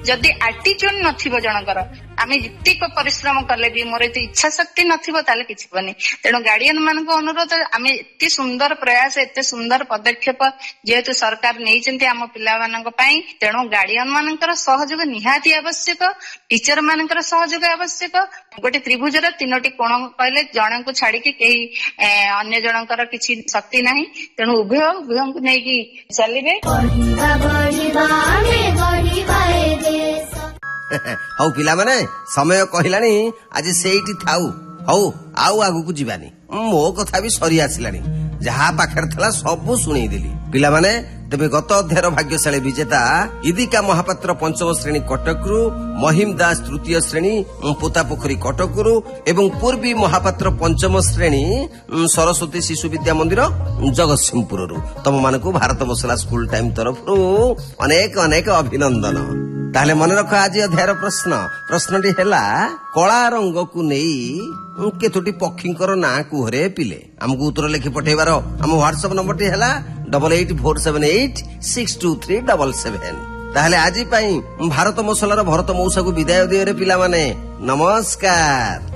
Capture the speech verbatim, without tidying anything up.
जदि आटिट्यूड नथिबो जनकर आमे जितिक परिश्रम कले भी मोर एते इच्छा शक्ति नथिबो ताले किछि बनी। तेणु गार्डियन मानको अनुरोध आमे एते सुंदर प्रयास एते सुंदर पदक्षेप जेहेतु सरकार नेइचंती आम पिला मानक पई, तेणु गार्डियन मानकर सहयोग निहाती आवश्यक, टीचर मानकर सहयोग आवश्यक। गोटे त्रिभुजर तीनोटी कोण कहले जण को छाड़ी के केही अन्य जनकर किछि शक्ति नाही, तेणु उभय उभय को नै कि चलिबे। हौ पिला माने समय कहलानी आज सेठी थाउ, हौ आउ आगु को जीवानी। मो कथा भी सरी आसिलानी, जहा पाखर थला सब सुनी देली। पिला माने तेबे गत अध्यायर भाग्यशाली विजेता इदिका महापात्र पंचम श्रेणी कटकरू, महिम दास तृतीय श्रेणी पोता पोखरी कटकरू एवं पूर्वी महापात्र पंचम श्रेणी सरस्वती शिशु विद्या मंदिर जगतसिंहपुर तम मानकु भारत मसला स्कूल टाइम तरफ अनेक अनेक अभिनंदन। ताहले मन रख आज अध्यायर प्रश्न प्रश्नटी हेला कला रंग को नहीं केतोटी पक्षींकर ना कुहरे पिले। आमको उत्तर लिखि पठेबार आम WhatsApp number T Hella double eight four seven eight six to three double seven. ताहले आज भारत मसलार भरत मौसा को विदाय दिए पिला माने नमस्कार।